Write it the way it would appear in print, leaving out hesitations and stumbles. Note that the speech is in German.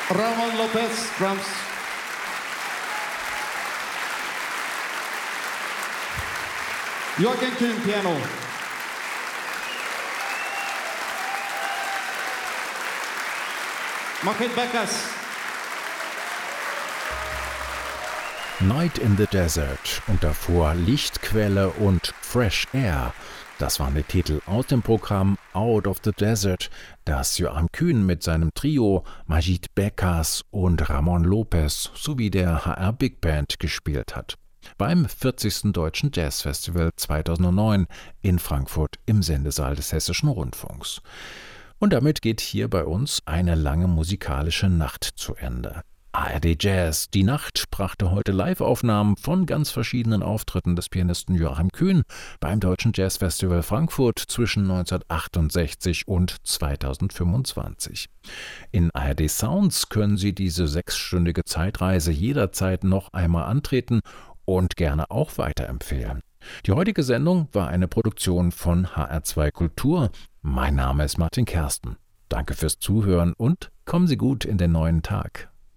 Ramon Lopez, Drums. Joachim Kühn, Piano. Margit Beckers. Night in the Desert und davor Lichtquelle und Fresh Air. Das waren die Titel aus dem Programm Out of the Desert, das Joachim Kühn mit seinem Trio Margit Beckers und Ramon Lopez sowie der HR Big Band gespielt hat. Beim 40. Deutschen Jazzfestival 2009 in Frankfurt im Sendesaal des Hessischen Rundfunks. Und damit geht hier bei uns eine lange musikalische Nacht zu Ende. ARD Jazz, die Nacht, brachte heute Live-Aufnahmen von ganz verschiedenen Auftritten des Pianisten Joachim Kühn beim Deutschen Jazzfestival Frankfurt zwischen 1968 und 2025. In ARD Sounds können Sie diese 6-stündige Zeitreise jederzeit noch einmal antreten und gerne auch weiterempfehlen. Die heutige Sendung war eine Produktion von HR2 Kultur. Mein Name ist Martin Kersten. Danke fürs Zuhören und kommen Sie gut in den neuen Tag.